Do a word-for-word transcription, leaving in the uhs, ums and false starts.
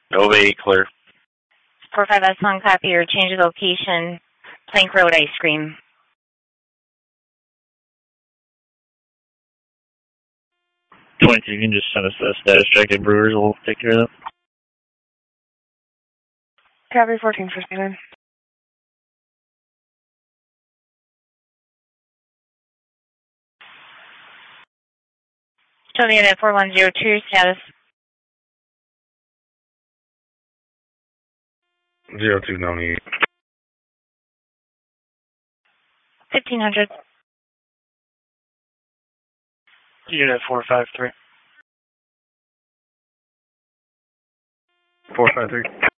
Nova eight, clear. four five S one, copy your change of location, Plank Road Ice Cream. twenty-two, you can just send us a status check at Brewers. We'll take care of that. Copy fourteen for Steven. Show me that four one zero two, status. Zero two, no need. fifteen hundred. Unit four five three. four five three.